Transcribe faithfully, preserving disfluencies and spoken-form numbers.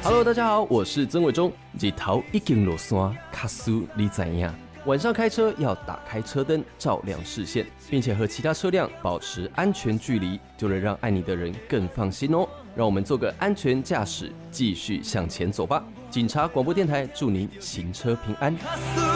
Hello， 大家好，我是曾伟忠。日头已经落山，卡苏你怎样？晚上开车要打开车灯，照亮视线，并且和其他车辆保持安全距离，就能让爱你的人更放心哦。让我们做个安全驾驶，继续向前走吧。警察广播电台祝您行车平安。